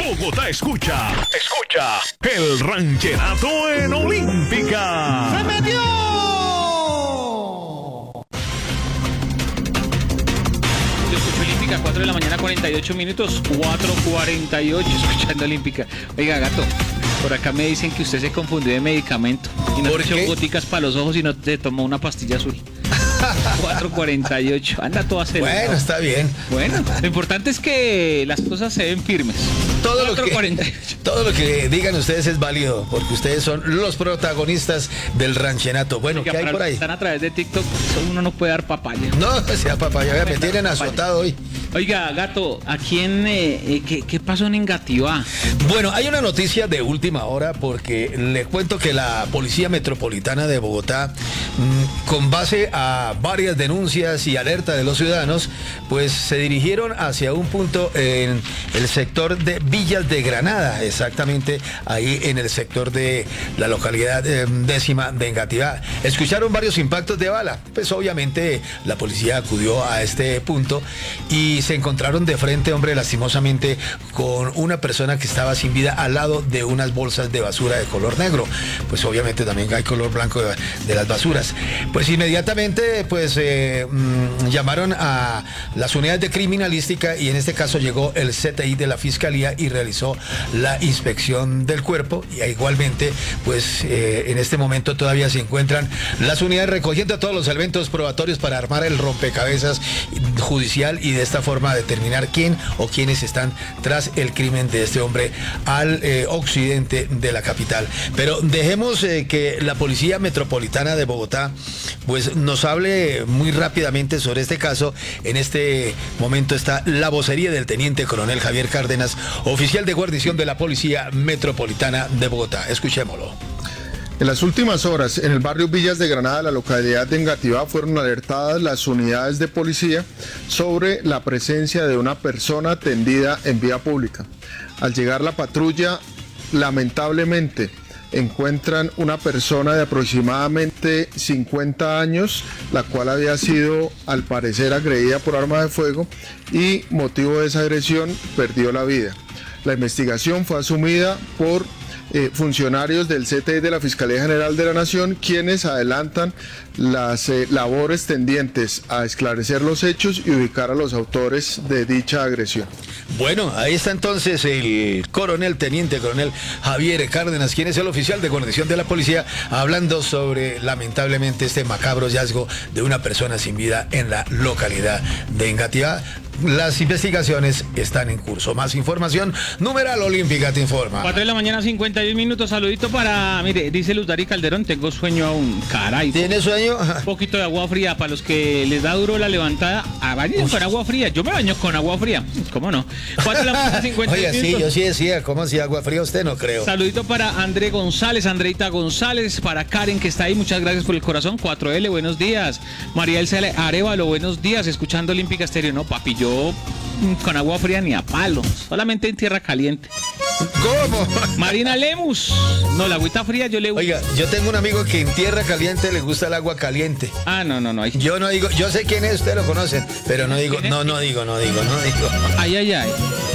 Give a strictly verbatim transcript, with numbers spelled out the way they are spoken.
Bogotá escucha, escucha el rancherato en Olímpica. ¡Se metió! Yo escucho Olímpica, cuatro de la mañana, cuarenta y ocho minutos, cuatro cuarenta y ocho, escuchando Olímpica. Oiga, gato, por acá me dicen que usted se confundió de medicamento y no echó goticas para los ojos y no te tomó una pastilla azul. cuatro cuarenta y ocho, anda todo acelerado. Bueno, está bien. Bueno, lo importante es que las cosas se ven firmes. Todo lo, cuatro cuarenta y ocho. que, todo lo que digan ustedes es válido, porque ustedes son los protagonistas del ranchenato. Bueno, Oiga, ¿qué hay para por los que ahí? están a través de TikTok, eso uno no puede dar papaya. No, sea papaya, vea, me Dar tienen papaya. azotado hoy. Oiga, gato, ¿a quién, eh, eh, qué, qué pasó en Engativá? Bueno, hay una noticia de última hora porque le cuento que la Policía Metropolitana de Bogotá, mmm, con base a varias denuncias y alerta de los ciudadanos, pues se dirigieron hacia un punto en el sector de Villas de Granada, exactamente ahí en el sector de la localidad eh, décima de Engativá. Escucharon varios impactos de bala, pues obviamente la policía acudió a este punto y se encontraron de frente, hombre, lastimosamente, con una persona que estaba sin vida al lado de unas bolsas de basura de color negro. Pues obviamente también hay color blanco de, de las basuras. Pues inmediatamente, pues eh, mmm, llamaron a las unidades de criminalística y en este caso llegó el C T I de la Fiscalía y realizó la inspección del cuerpo y igualmente, pues eh, en este momento todavía se encuentran las unidades recogiendo todos los elementos probatorios para armar el rompecabezas judicial y de esta forma determinar quién o quiénes están tras el crimen de este hombre al eh, occidente de la capital. Pero dejemos eh, que la Policía Metropolitana de Bogotá pues nos hable muy rápidamente sobre este caso. En este momento está la vocería del teniente coronel Javier Cárdenas, oficial de guarnición de la Policía Metropolitana de Bogotá. Escuchémoslo. En las últimas horas, en el barrio Villas de Granada, la localidad de Engativá, fueron alertadas las unidades de policía sobre la presencia de una persona tendida en vía pública. Al llegar la patrulla, lamentablemente, encuentran una persona de aproximadamente cincuenta años, la cual había sido, al parecer, agredida por arma de fuego y, motivo de esa agresión, perdió la vida. La investigación fue asumida por Eh, funcionarios del C T I de la Fiscalía General de la Nación, quienes adelantan las eh, labores tendientes a esclarecer los hechos y ubicar a los autores de dicha agresión. Bueno, ahí está entonces el coronel, teniente coronel Javier Cárdenas, quien es el oficial de guarnición de la policía, hablando sobre lamentablemente este macabro hallazgo de una persona sin vida en la localidad de Engativá. Las investigaciones están en curso. Más información, numeral Olímpica te informa. cuatro de la mañana, cincuenta y un minutos. Saludito para, mire, dice Luz Dari Calderón, tengo sueño aún. Caray. ¿Tiene sueño? Un poquito de agua fría para los que les da duro la levantada. A bañen con agua fría. Yo me baño con agua fría. ¿Cómo no? cuatro de la mañana, cincuenta y un Oiga, sí, minutos. yo sí decía, ¿cómo así agua fría? Usted no creo. Saludito para André González, Andreita González, para Karen que está ahí, muchas gracias por el corazón. cuatro L, buenos días. María Elsa Arevalo, buenos días, escuchando Olímpica Estéreo. No, papi, yo con agua fría ni a palo, solamente en tierra caliente. ¿Cómo? Marina Lemus, no, la agüita fría yo le... Oiga, yo tengo un amigo que en tierra caliente le gusta el agua caliente. Ah, no, no, no. Hay... Yo no digo, yo sé quién es, ustedes lo conocen, pero no digo, no, no digo, no digo, no digo. Ay, ay, ay.